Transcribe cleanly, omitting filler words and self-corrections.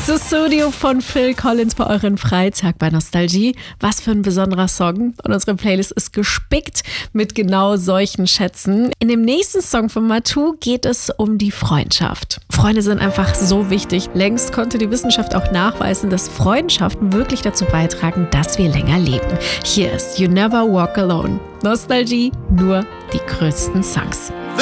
Sussudio von Phil Collins bei euren Freitag bei Nostalgie. Was für ein besonderer Song. Und unsere Playlist ist gespickt mit genau solchen Schätzen. In dem nächsten Song von Matu geht es um die Freundschaft. Freunde sind einfach so wichtig. Längst konnte die Wissenschaft auch nachweisen, dass Freundschaften wirklich dazu beitragen, dass wir länger leben. Hier ist You Never Walk Alone. Nostalgie, nur die größten Songs.